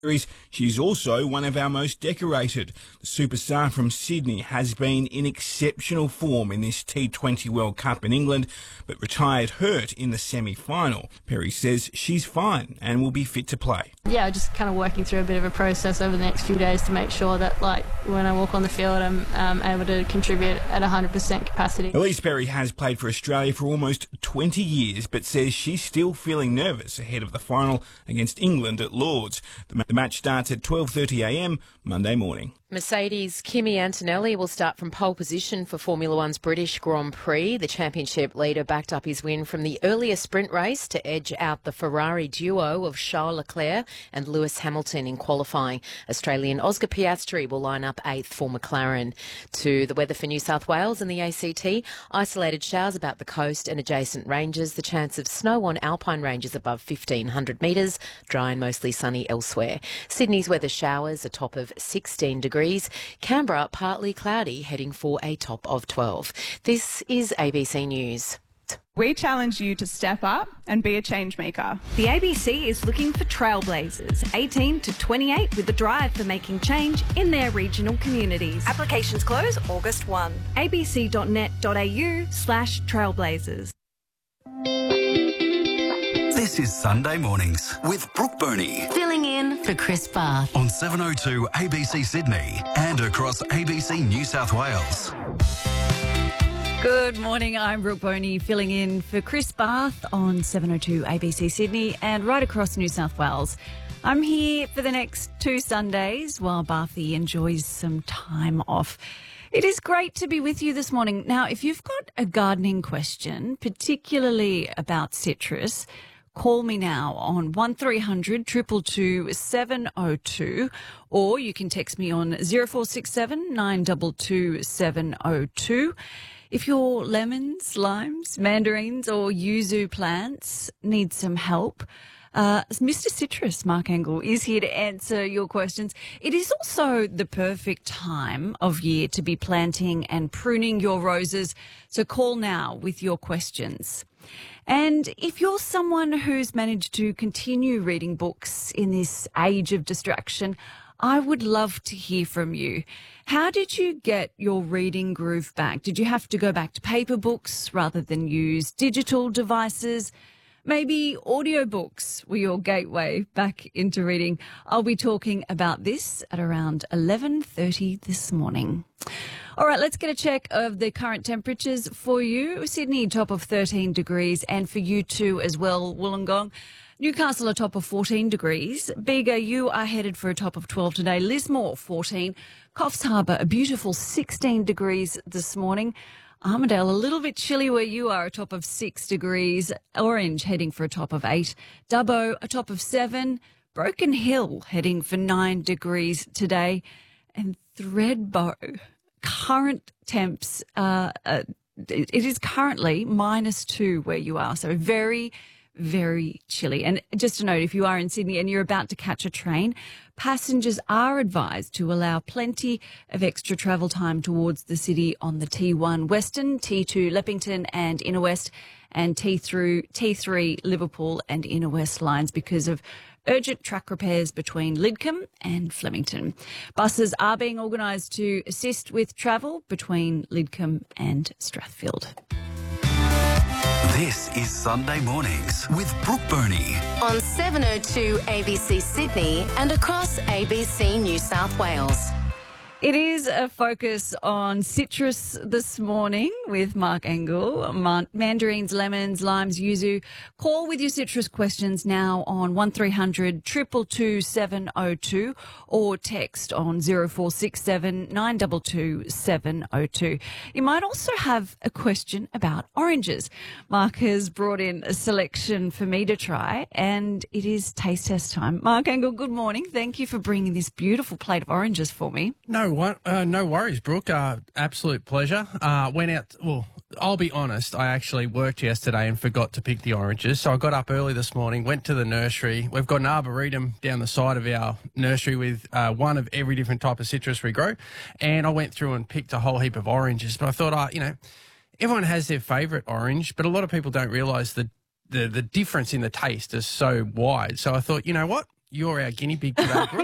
She's also one of our most decorated. The superstar from Sydney has been in exceptional form in this T20 World Cup in England, but retired hurt in the semi-final. Perry says she's fine and will be fit to play. Yeah, just kind of working through a bit of a process over the next few days to make sure that, when I walk on the field, I'm able to contribute at 100% capacity. Elise Perry has played for Australia for almost 20 years, but says she's still feeling nervous ahead of the final against England at Lords. The match starts at 12:30am Monday morning. Mercedes' Kimi Antonelli will start from pole position for Formula One's British Grand Prix. The championship leader backed up his win from the earlier sprint race to edge out the Ferrari duo of Charles Leclerc and Lewis Hamilton in qualifying. Australian Oscar Piastri will line up 8th for McLaren. To the weather for New South Wales and the ACT, isolated showers about the coast and adjacent ranges, the chance of snow on alpine ranges above 1,500 metres, dry and mostly sunny elsewhere. Sydney's weather showers, a top of 16 degrees. Canberra, partly cloudy, heading for a top of 12. This is ABC News. We challenge you to step up and be a change maker. The ABC is looking for trailblazers, 18 to 28, with a drive for making change in their regional communities. Applications close August 1. abc.net.au/trailblazers. This is Sunday Mornings with Brooke Burney. Filling in for Chris Barth. On 702 ABC Sydney and across ABC New South Wales. Good morning, I'm Brooke Boney, filling in for Chris Barth on 702 ABC Sydney and right across New South Wales. I'm here for the next 2 Sundays while Barthy enjoys some time off. It is great to be with you this morning. Now, if you've got a gardening question, particularly about citrus, call me now on 1300 222 702, or you can text me on 0467 922 702. If your lemons, limes, mandarins or yuzu plants need some help, Mr. Citrus, Mark Engel, is here to answer your questions. It is also the perfect time of year to be planting and pruning your roses, so call now with your questions. And if you're someone who's managed to continue reading books in this age of distraction, I would love to hear from you. How did you get your reading groove back? Did you have to go back to paper books rather than use digital devices? Maybe audiobooks were your gateway back into reading. I'll be talking about this at around 11:30 this morning. All right, let's get a check of the current temperatures for you. Sydney, top of 13 degrees, and for you too as well, Wollongong. Newcastle, a top of 14 degrees. Bega, you are headed for a top of 12 today. Lismore, 14. Coffs Harbour, a beautiful 16 degrees this morning. Armidale, a little bit chilly where you are, a top of 6 degrees. Orange, heading for a top of 8. Dubbo, a top of 7. Broken Hill, heading for 9 degrees today. And Thredbo, current temps, it is currently -2 where you are. So very, very chilly. And just a note, if you are in Sydney and you're about to catch a train, passengers are advised to allow plenty of extra travel time towards the city on the T1 Western, T2 Leppington and Inner West, and T3 Liverpool and Inner West lines because of urgent track repairs between Lidcombe and Flemington. Buses are being organised to assist with travel between Lidcombe and Strathfield. This is Sunday Mornings with Brooke Burney. On 702 ABC Sydney and across ABC New South Wales. It is a focus on citrus this morning with Mark Engel. Mandarins, lemons, limes, yuzu. Call with your citrus questions now on 1300 222 702 or text on 0467 922 702. You might also have a question about oranges. Mark has brought in a selection for me to try, and it is taste test time. Mark Engel, good morning. Thank you for bringing this beautiful plate of oranges for me. No worries, Brooke. Absolute pleasure. Went out. Well, I'll be honest. I actually worked yesterday and forgot to pick the oranges, so I got up early this morning. Went to the nursery. We've got an arboretum down the side of our nursery with one of every different type of citrus we grow, and I went through and picked a whole heap of oranges. But I thought, everyone has their favourite orange, but a lot of people don't realise the difference in the taste is so wide. So I thought, you know what? You're our guinea pig today, Brooke.